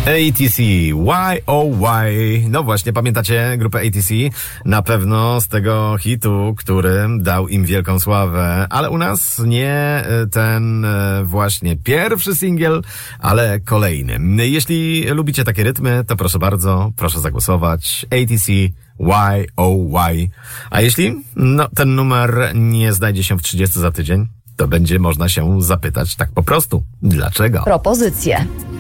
ATC, Why Oh Why. No właśnie, pamiętacie grupę ATC? Na pewno z tego hitu, który dał im wielką sławę. Ale u nas nie ten właśnie pierwszy singiel, ale kolejny. Jeśli lubicie takie rytmy, to proszę bardzo, proszę zagłosować. ATC, Why Oh Why. A jeśli ten numer nie znajdzie się w 30 za tydzień, to będzie można się zapytać tak po prostu. Dlaczego? Propozycje.